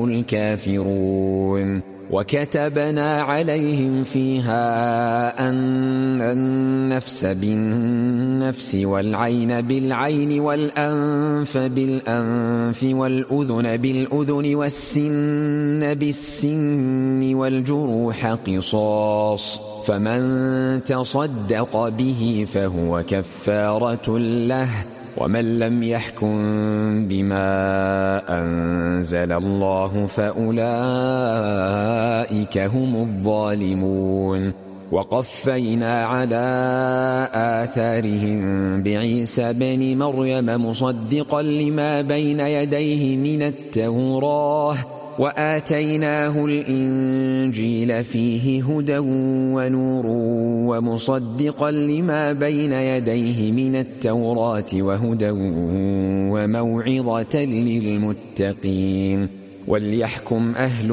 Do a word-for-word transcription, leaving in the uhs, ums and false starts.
كره الكافرون. وكتبنا عليهم فيها أن النفس بالنفس والعين بالعين والأنف بالأنف والأذن بالأذن والسن بالسن والجروح قصاص، فمن تصدق به فهو كفارة له، ومن لم يحكم بما أنزل الله فأولئك هم الظالمون. وقفينا على آثارهم بعيسى بن مريم مصدقا لما بين يديه من التوراة، وآتيناه الإنجيل فيه هدى ونور ومصدقا لما بين يديه من التوراة وهدى وموعظة للمتقين. وليحكم أهل